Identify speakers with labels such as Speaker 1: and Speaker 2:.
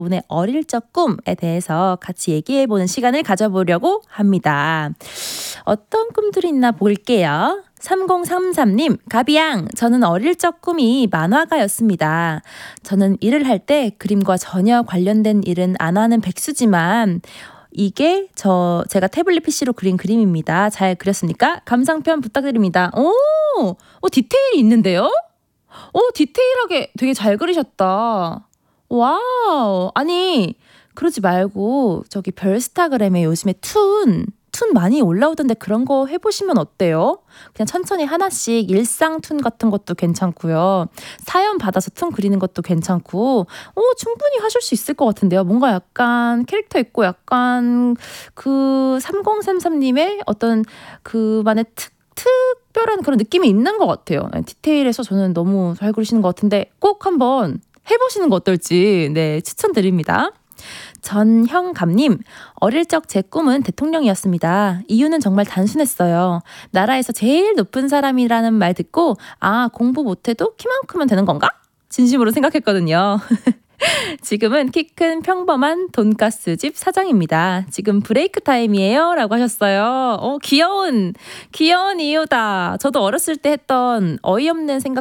Speaker 1: 오늘 어릴 적 꿈에 대해서 같이 얘기해보는 시간을 가져보려고 합니다. 어떤 꿈들이 있나 볼게요. 3033님, 가비양, 저는 어릴 적 꿈이 만화가였습니다. 저는 일을 할 때 그림과 전혀 관련된 일은 안 하는 백수지만 이게 제가 태블릿 PC로 그린 그림입니다. 잘 그렸습니까? 감상편 부탁드립니다. 디테일이 있는데요? 디테일하게 되게 잘 그리셨다. 와우. 아니, 그러지 말고 저기 별스타그램에 요즘에 툰 많이 올라오던데 그런 거 해보시면 어때요? 그냥 천천히 하나씩 일상 툰 같은 것도 괜찮고요. 사연 받아서 툰 그리는 것도 괜찮고, 충분히 하실 수 있을 것 같은데요. 뭔가 약간 캐릭터 있고 약간 그 3033님의 어떤 그만의 특별한 그런 느낌이 있는 것 같아요. 디테일해서 저는 너무 잘 그리시는 것 같은데 꼭 한번 해보시는 거 어떨지 추천드립니다. 전형감님, 어릴 적 제 꿈은 대통령이었습니다. 이유는 정말 단순했어요. 나라에서 제일 높은 사람이라는 말 듣고 공부 못해도 키만 크면 되는 건가? 진심으로 생각했거든요. 지금은 키 큰 평범한 돈가스집 사장입니다. 지금 브레이크 타임이에요 라고 하셨어요. 귀여운 이유다. 저도 어렸을 때 했던 어이없는 생각